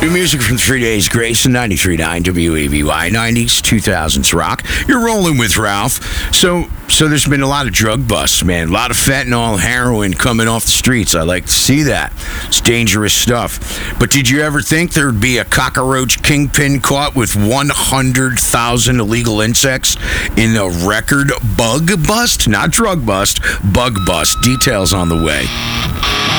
New music from 3 Days Grace and 93.9 WAVY, 90s, 2000s rock. You're rolling with Ralph. So there's been a lot of drug busts, man. A lot of fentanyl, heroin coming off the streets. I like to see that. It's dangerous stuff. But did you ever think there'd be a cockroach kingpin caught with 100,000 illegal insects in a record bug bust? Not drug bust, bug bust. Details on the way.